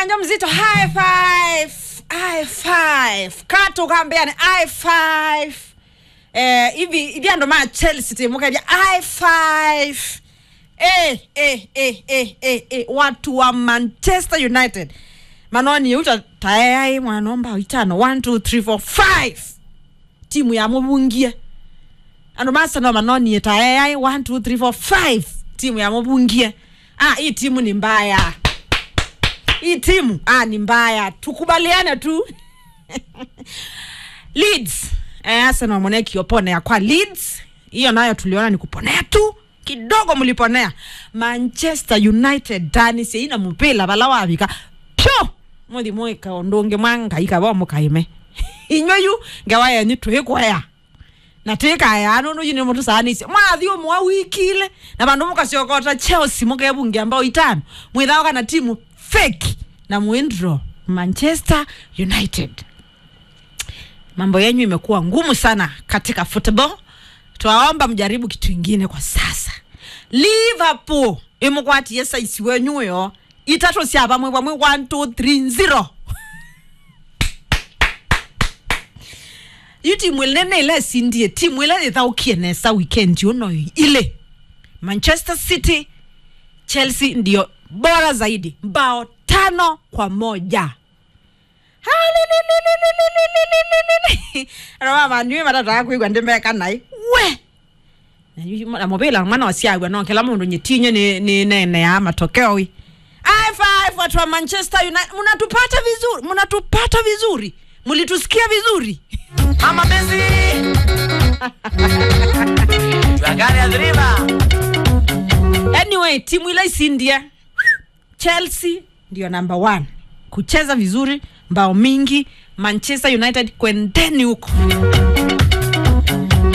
Mwanyo mzito high five. Kato kambeani high five. Hivi ndo maana Chelsea timu kaja high five. Watu wa Manchester United. Manoni uta tayai mwanomba itano 1 2 3 4 5. Timu ya mubungia. Ando masa no manoni tayai 1 2 3 4 5. Timu ya mubungia. Hii timu ni mbaya. Hii timu ni mbaya. Tukubaliane tu. Leeds. Arsenal moneki oponea kwa Leeds. Hiyo nayo tuliona ni kuponea tu. Kidogo mliponea. Manchester United tani si ina mpela balawa abika. Pyo. Modi moika ondonge mwanga ikawa mukaime. Inyoyu ngawaya ni twekwaya. Na teka ya no yine mutu sanisi. Mwathi omwa wikile na bandu mukasiokota Chelsea mukebunge ambao itano. Mwithaoka na timu fake na muindro Manchester United. Mambo yenyu imekuwa ngumu sana katika football. Tuwaomba mjaribu kitu kingine kwa sasa. Liverpool imukwati yesa isiwenyu yo itatu siapa mwe 1 2 3 0. Yuti mwelene ile sindie timu ile ithaukienesa weekend yuno ile. Manchester City Chelsea ndio bora zaidi. Bao 5-1. Roma manyu matata kuigwa ndembeka nai. We. Na mobile mwana wasiagwa no kila mundu nyetinye ni nene ya matokeo wi. I5 watu wa Manchester United mnatupata vizuri. Mlitusikia vizuri. Mama Messi. Tuagane adriba. Anyway, timu ile isindia. Chelsea ndio number 1. Kucheza vizuri, mbao mingi. Manchester United kwendeni huko.